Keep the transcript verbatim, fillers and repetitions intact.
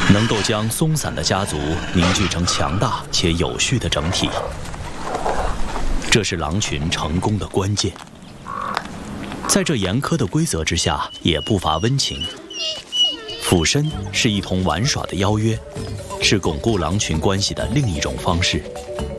能够将松散的家族凝聚成强大且有序的整体，这是狼群成功的关键。在这严苛的规则之下，也不乏温情。俯身是一同玩耍的邀约，是巩固狼群关系的另一种方式。